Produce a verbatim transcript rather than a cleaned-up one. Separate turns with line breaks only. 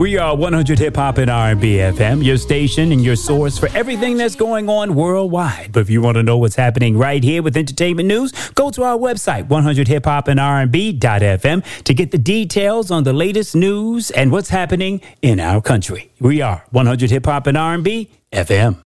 We are one hundred Hip Hop and R and B F M, your station and your source for everything that's going on worldwide. But if you want to know what's happening right here with entertainment news, go to our website, one hundred hip hop and R and B dot F M, to get the details on the latest news and what's happening in our country. We are one hundred Hip Hop and R and B F M.